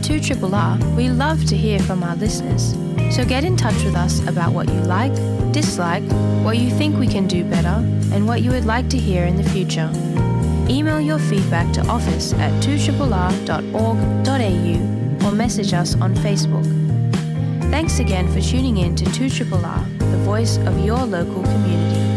2RRR, we love to hear from our listeners. So get in touch with us about what you like, dislike, what you think we can do better, and what you would like to hear in the future. Email your feedback to office@2rrr.org.au or message us on Facebook. Thanks again for tuning in to 2RRR, the voice of your local community.